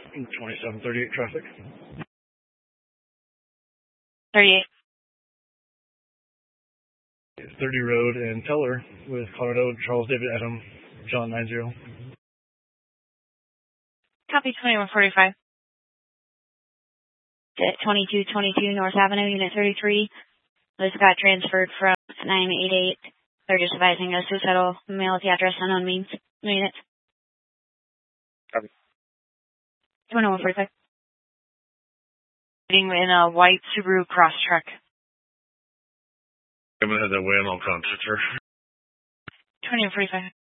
2738 traffic. 38. 30 Road and Teller with Colorado, Charles David Adam, John 90. Copy 2145. 2222 North Avenue, Unit 33. Liz got transferred from 988. They're just advising a suicidal male at the address unknown means. Unit. Copy. 2145. Sitting in a white Subaru Crosstrek. I'm going to head that way and I'll contact her. 2145.